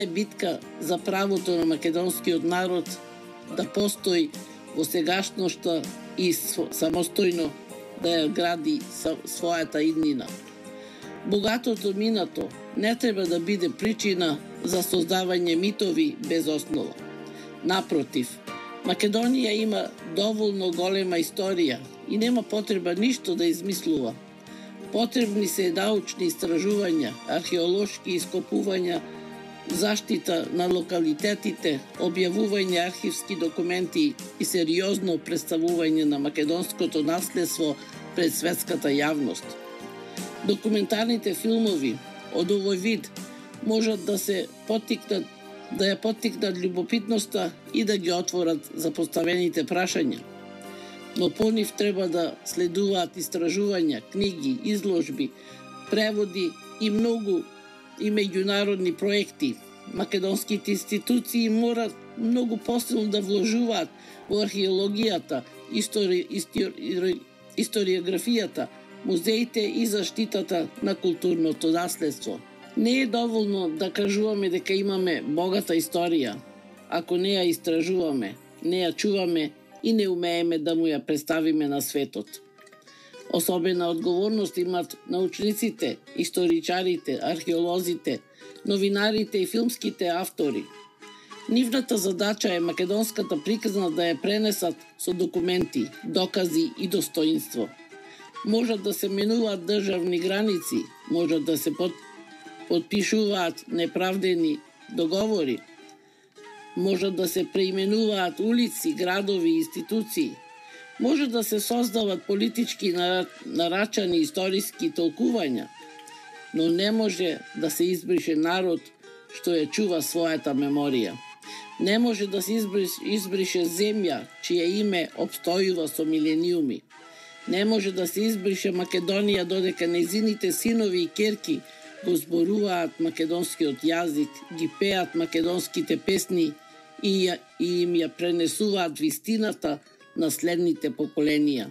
е битка за правото на македонскиот народ да постои во сегашноста и самостојно да ја гради својата иднина. Богатото минато не треба да биде причина за создавање митови без основа. Напротив, Македонија има доволно голема историја и нема потреба ништо да измислува. Потребни се научни истражувања, археолошки ископувања, заштита на локалитетите, објавување архивски документи и сериозно представување на македонското наследство пред светската јавност. Документарните филмови од овој вид можат да ја поттикнат љубопитноста и да ги отворат за поставените прашања. Но по нив треба да следуваат истражувања, книги, изложби, преводи и многу меѓународни проекти. Македонските институции морат многу посилно да вложуваат во археологијата, историографијата, музеите и заштитата на културното наследство. Не е доволно да кажуваме дека имаме богата историја, ако не ја истражуваме, не ја чуваме и не умееме да му ја представиме на светот. Особена одговорност имат научниците, историчарите, археолозите, новинарите и филмските автори. Нивната задача е македонската приказна да ја пренесат со документи, докази и достоинство. Можат да се менуваат државни граници, можат да се подпишуваат неправдени договори, можат да се преименуваат улици, градови и институции, може да се создават политички нарачани историски толкувања, но не може да се избрише народ што ја чува својата меморија. Не може да се избрише земја чие име обстојува со милениуми. Не може да се избрише Македонија додека нејзините синови и керки го зборуваат македонскиот јазик, ги пеат македонските песни и им ја пренесуваат вистината на следните поколенија.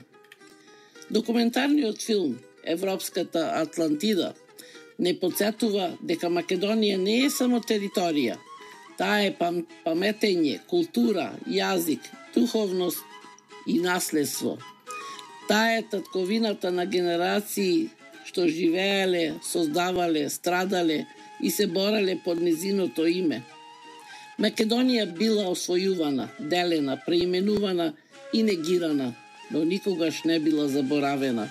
Документарниот филм Европската Атлантида не потсетува дека Македонија не е само територија. Таа е паметење, култура, јазик, духовност и наследство. Таа е татковината на генерации што живееле, создавале, страдале и се бореле под незиното име. Македонија била освојувана, делена, преименувана и негирана, но никогаш не била заборавена.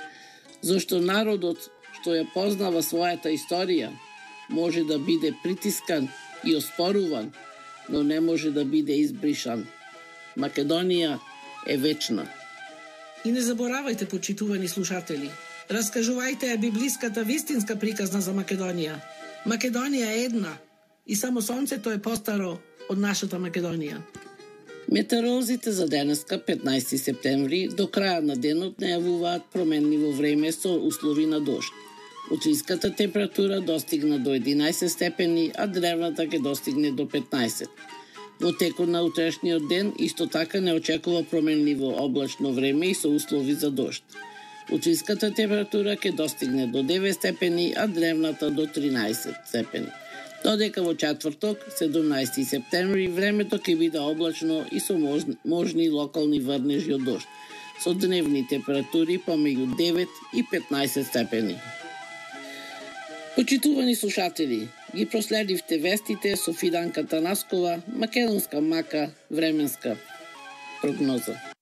Зошто народот што ја познава својата историја може да биде притискан и оспоруван, но не може да биде избришан. Македонија е вечна. И не заборавајте, почитувани слушатели, раскажувајте ја библиската вистинска приказна за Македонија. Македонија е една и само сонцето е постаро од нашата Македонија. Метеоролозите за денеска, 15 септември, до краја на денот најавуваат променливо време со услови на дожд. Утринската температура достигна до 11 степени, а древната ќе достигне до 15. Во текот на утрешниот ден исто така не очекува променливо облачно време и со услови за дожд. Утринската температура ќе достигне до 9 степени, а древната до 13 степени. Додека во четврток, 17 септември, времето ќе биде облачно и со можни локални врнежи од дожд, со дневни температури помеѓу 9 и 15 степени. Почитувани слушатели, ги проследивте вестите со Фиданка Танаскова, македонска мака временска прогноза.